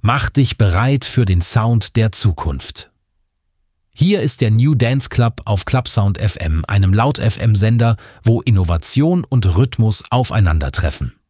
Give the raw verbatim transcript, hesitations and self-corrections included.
Mach dich bereit für den Sound der Zukunft. Hier ist der New Dance Club auf Clubsound F M, einem Laut-F M-Sender, wo Innovation und Rhythmus aufeinandertreffen.